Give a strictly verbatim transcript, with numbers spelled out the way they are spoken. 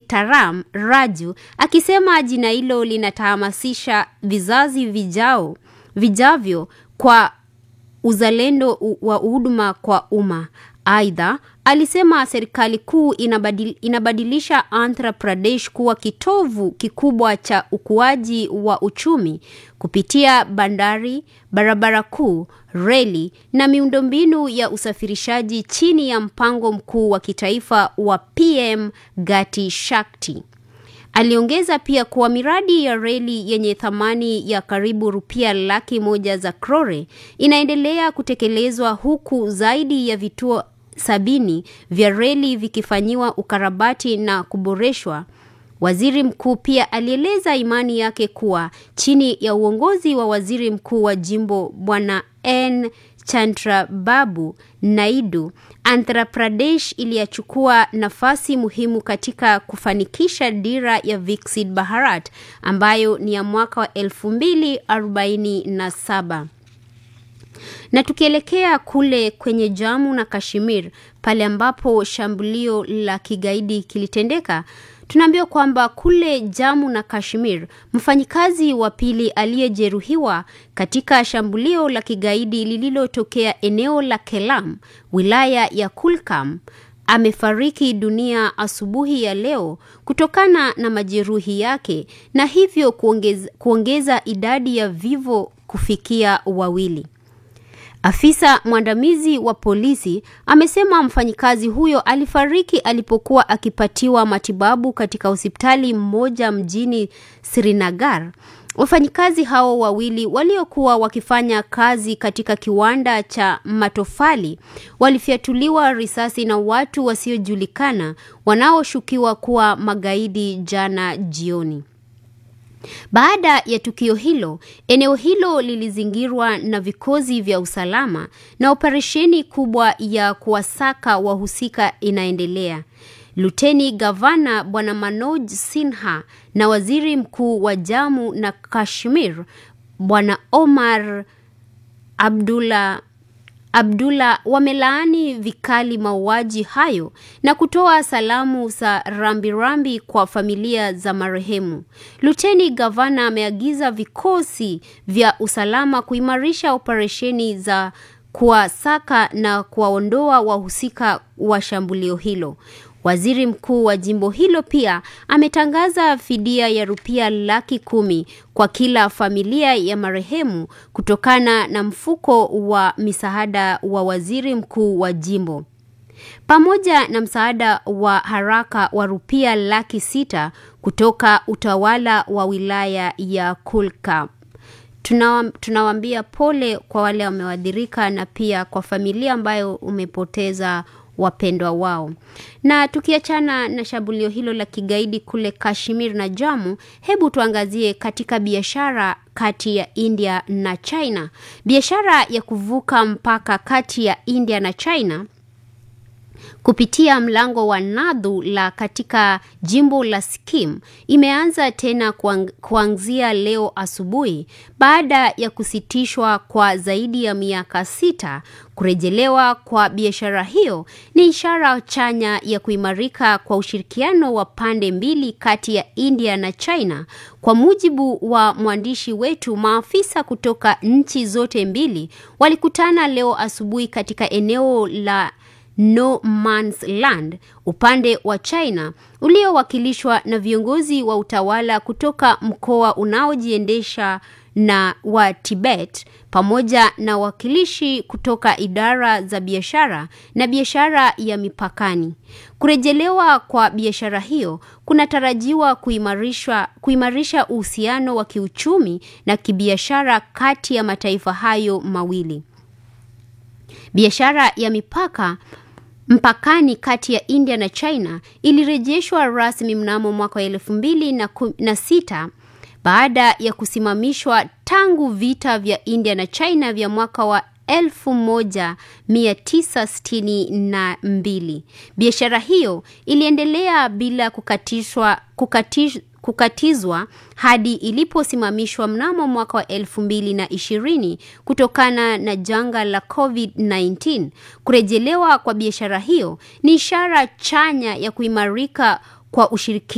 Sitaram Raju, akisema jina hilo linatahamasisha vizazi vijao vijavyo kwa uzalendo wa huduma kwa umma. Aidha, alisema serikali kuu inabadil, inabadilisha Andhra Pradesh kuwa kitovu kikubwa cha ukuaji wa uchumi kupitia bandari, barabara kuu, reli na miundombinu ya usafirishaji chini ya mpango mkuu wa kitaifa wa P M Gati Shakti. Aliongeza pia kuwa miradi ya reli yenye thamani ya karibu rupia laki moja za crore inaendelea kutekelezwa huku zaidi ya vituo sabini vya reli vikifanyiwa ukarabati na kuboreshwa. Waziri mkuu pia alieleza imani yake kuwa chini ya uongozi wa waziri mkuu wa jimbo Bwana N Chandrababu Naidu, Andhra Pradesh iliyachukua nafasi muhimu katika kufanikisha dira ya Viksit Bharat ambayo ni ya mwaka wa elfu mbili arobaini na saba. Na tukielekea kule kwenye Jammu na Kashmir, pale ambapo shambulio la kigaidi kilitendeka, tunaambiwa kwamba kule Jammu na Kashmir, mfanyikazi wa pili aliyejeruhiwa katika shambulio la kigaidi lililotokea eneo la Kelam, wilaya ya Kulgam, amefariki dunia asubuhi ya leo kutokana na majeruhi yake, na hivyo kuongeza, kuongeza idadi ya vifo kufikia wawili. Afisa mwandamizi wa polisi amesema mfanyikazi huyo alifariki alipokuwa akipatiwa matibabu katika hospitali mmoja mjini Srinagar. Wafanyikazi hao wawili waliokuwa wakifanya kazi katika kiwanda cha matofali walifyatuliwa risasi na watu wasiojulikana wanaoshukiwa kuwa magaidi jana jioni. Baada ya tukio hilo, eneo hilo lilizingirwa na vikosi vya usalama na operesheni kubwa ya kuwasaka wahusika inaendelea. Luteni Gavana Bwana Manoj Sinha na Waziri Mkuu wa Jammu na Kashmir Bwana Omar Abdullah Abdullah wamelaani vikali mauaji hayo na kutoa salamu za rambirambi kwa familia za marehemu. Luteni Gavana ameagiza vikosi vya usalama kuimarisha operesheni za kuwasaka na kuwaondoa wahusika wa shambulio hilo. Waziri mkuu wa jimbo hilo pia ametangaza fidia ya rupia laki kumi kwa kila familia ya marehemu kutokana na mfuko wa misaada wa waziri mkuu wa jimbo, pamoja na msaada wa haraka wa rupia laki sita kutoka utawala wa wilaya ya Kulgam. Tunawambia pole kwa wale wamewadhirika na pia kwa familia ambayo umepoteza wapendwa wao. Na tukiachana na shambulio hilo la kigaidi kule Kashmir na Jammu, hebu tuangazie katika biashara kati ya India na China. Biashara ya kuvuka mpaka kati ya India na China kupitia mlango wa Nadhu la katika jimbo la Sikkim imeanza tena kuang, kuanzia leo asubuhi baada ya kusitishwa kwa zaidi ya miaka sita. Kurejelewa kwa biashara hiyo ni ishara chanya ya kuimarika kwa ushirikiano wa pande mbili kati ya India na China. Kwa mujibu wa mwandishi wetu, maafisa kutoka nchi zote mbili walikutana leo asubuhi katika eneo la No Man's Land upande wa China uliowakilishwa na viongozi wa utawala kutoka mkoa unaojiendesha na wa Tibet pamoja na wakilishi kutoka idara za biashara na biashara ya mipakani. Kurejelewa kwa biashara hiyo kunatarajiwa kuimarisha kuimarisha uhusiano wa kiuchumi na kibiashara kati ya mataifa hayo mawili. Biashara ya mipaka mpakani kati ya India na China ilirejeshwa rasmi mnamo mwaka wa elfu mbili na sita baada ya kusimamishwa tangu vita vya India na China vya mwaka wa elfu moja mia tisa sitini na mbili. Biashara hiyo iliendelea bila kukatishwa kukatishwa kukatizwa hadi iliposimamishwa mnamo mwaka wa elfu mbili na ishirini kutokana na janga la covid kumi na tisa. Kurejelewa kwa biashara hiyo ni ishara chanya ya kuimarika kwa ushirikiano